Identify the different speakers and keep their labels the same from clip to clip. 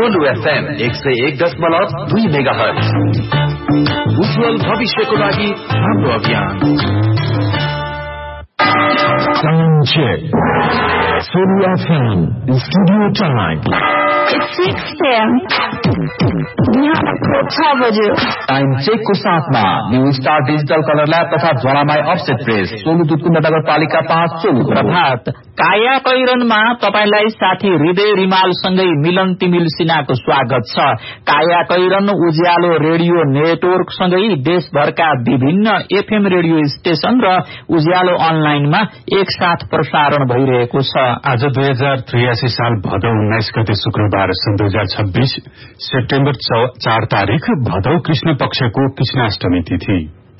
Speaker 1: गोलु FM 101.2 megahertz. उज्जवल भविष्यको लागि हाम्रो अभियान।
Speaker 2: Sound check. Goलु FM studio time.
Speaker 3: It's 6 PM. बिहानको 6 बजे।
Speaker 4: टाइम चेकको साथमा new star digital colour lab तथा ज्वालामाई अफसेट प्रेस, सोलु दुधकुण्ड नगरपालिका 5 सोलु।
Speaker 5: प्रभात। काया कैरनमा तपाईलाई साथी हृदय रिमालसँगै मिलन तिमिल सिन्हाको स्वागत छ। काया कैरन उज्यालो रेडियो नेटवर्क सँगै देशभरका विभिन्न एफएम रेडियो स्टेशन र उज्यालो अनलाइनमा एकसाथ प्रसारण भइरहेको छ।
Speaker 6: आज 2083 साल भदौ 19 गते शुक्रबार सन् 2026 सेप्टेम्बर 4 तारिक भदौ कृष्ण पक्षको कृष्णाष्टमी तिथि।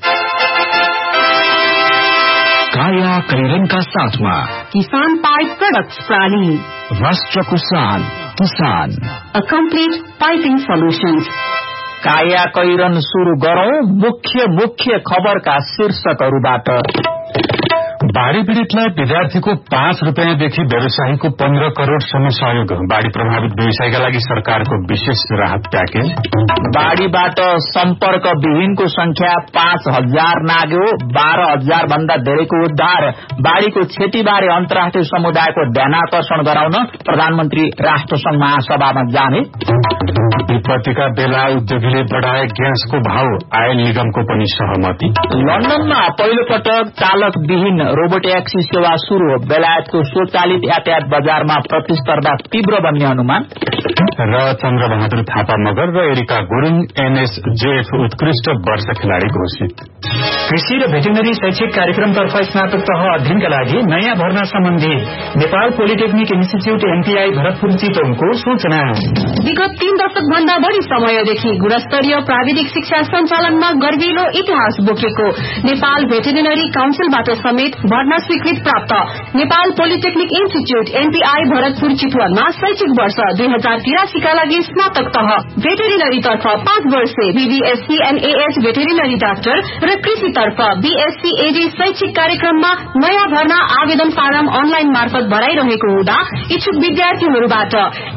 Speaker 2: काया कैरनका साथमा
Speaker 3: किसान पाइप प्रोडक्ट्स प्राली,
Speaker 2: राष्ट्रको शान किसान,
Speaker 3: अ कम्प्लिट पाइपिङ सोल्युशन्स।
Speaker 5: काया कैरन सुरु गरौं मुख्य खबरका शीर्षकहरूबाट।
Speaker 6: बाढ़ी पीड़ितलाई विद्यार्थीको 5 रुपियाँदेखि व्यवसायीको 15 करोड़सम्म सहयोग, बाढ़ी प्रभावित व्यवसायीका लागि सरकारको विशेष राहत प्याकेज।
Speaker 5: बाढ़ीबाट सम्पर्क विहीनको संख्या 5000 नाग्यो, 12000 भन्दा धेरैको उद्धार। बाढ़ीको क्षतिबारे अन्तर्राष्ट्रिय समुदायको ध्यानाकर्षण गराउन प्रधानमन्त्री राष्ट्रसंघ महासभामा जाने।
Speaker 6: विपत्तिका बेला उद्योगीले बढाए ग्यासको भाव, आयल निगमको पनि सहमति।
Speaker 5: लन्डनमा पहिलो पटक चालक विहीन रोबो ट्याक्सी सेवा शुरू, बेलायतको स्वचालित यातायात बजारमा प्रतिस्पर्धा तीव्र बन्ने अनुमान।
Speaker 6: र चन्द्रबहादुर थापा मगर र एरिका गुरुङ एनएसजेएफ उत्कृष्ट वर्ष खेलाड़ी घोषित।
Speaker 7: कृषि र भेटेरिनरी शैक्षिक कार्यक्रमतर्फ स्नातक तह अध्ययनका लागि नयाँ भर्ना सम्बन्धी Nepal polytechnic institute NPI Bharatpur चितवनको सूचना।
Speaker 3: विगत 3 दशक भन्दा बढ़ी समयदेखि गुणस्तरीय प्राविधिक शिक्षा सञ्चालनमा गर्विलो इतिहास बोकेको नेपाल भेटेरिनरी काउन्सिलबाट समेत भर्ना स्वीकृत प्राप्त Nepal polytechnic institute NPI Bharatpur चितवनमा शैक्षिक वर्ष 2083 का लागि स्नातक तह भेटेरिनरी तर्फ 5 वर्षे बीबीएससी एनएएच भेटेरिनरी डाक्टर र कृषि तर्फ बीएससी एडी शैक्षिक कार्यक्रममा नयाँ भर्ना आवेदन फारम अनलाइन मार्फत भराइरहेको हुँदा इच्छुक विद्यार्थीहरूबाट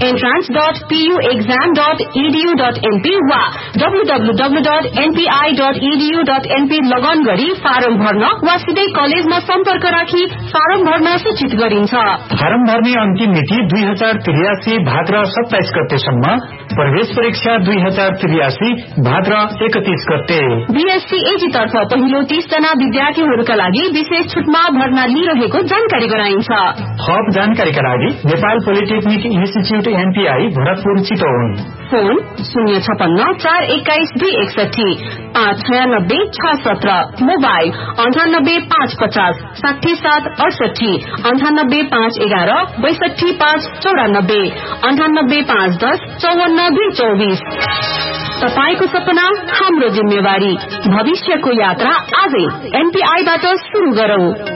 Speaker 3: entrance.puexam.edu.np वा www.npi.edu.np लगन गरी फारम भर्न वा सिधै कलेजमा सम्पर्क राखी फारम भर्न सूचित गरिन्छ।
Speaker 7: फारम भर्ने अन्तिम मिति 2083 भाद्र 27 गतेसम्म, प्रवेश परीक्षा 2083 भाद्र 31 गते।
Speaker 3: बीएससी एजी तर्फ पहिलो 30 जना विद्यार्थीहरूका लागि विशेष छुटमा भर्ना लिइरहेको जानकारी गराइन्छ।
Speaker 7: थप जानकारीका लागि Nepal polytechnic institute NPI Bharatpur Chitwan,
Speaker 3: phone 056-421-261, 596-617, mobile 98-550 6768, 98-511-62594, 98-510-54-224। तपाईको सपना हाम्रो जिम्मेवारी, भविष्यको यात्रा आजै एनपीआईबाट सुरु गरौं।